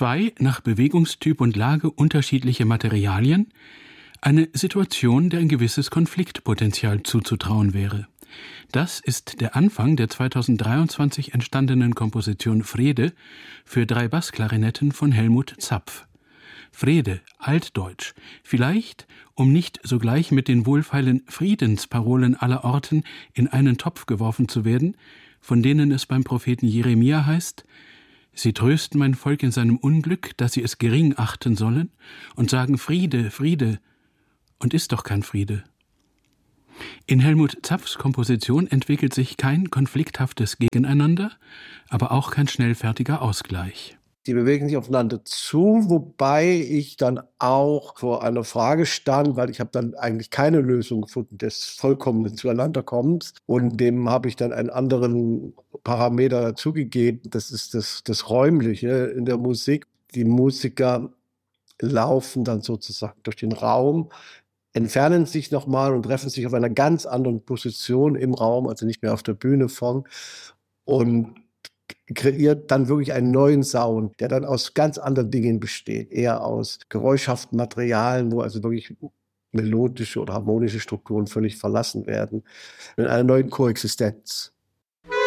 2 nach Bewegungstyp und Lage unterschiedliche Materialien, eine Situation, der ein gewisses Konfliktpotenzial zuzutrauen wäre. Das ist der Anfang der 2023 entstandenen Komposition Frede für 3 Bassklarinetten von Helmut Zapf. Frede, altdeutsch, vielleicht, um nicht sogleich mit den wohlfeilen Friedensparolen aller Orten in einen Topf geworfen zu werden, von denen es beim Propheten Jeremia heißt: Sie trösten mein Volk in seinem Unglück, dass sie es gering achten sollen, und sagen Friede, Friede, und ist doch kein Friede. In Helmut Zapfs Komposition entwickelt sich kein konflikthaftes Gegeneinander, aber auch kein schnellfertiger Ausgleich. Die bewegen sich aufeinander zu, wobei ich dann auch vor einer Frage stand, weil ich habe dann eigentlich keine Lösung gefunden des vollkommenen Zueinanderkommens, und dem habe ich dann einen anderen Parameter dazugegeben. Das ist das Räumliche in der Musik. Die Musiker laufen dann sozusagen durch den Raum, entfernen sich nochmal und treffen sich auf einer ganz anderen Position im Raum, also nicht mehr auf der Bühne vorn, und kreiert dann wirklich einen neuen Sound, der dann aus ganz anderen Dingen besteht, eher aus geräuschhaften Materialien, wo also wirklich melodische oder harmonische Strukturen völlig verlassen werden, in einer neuen Koexistenz.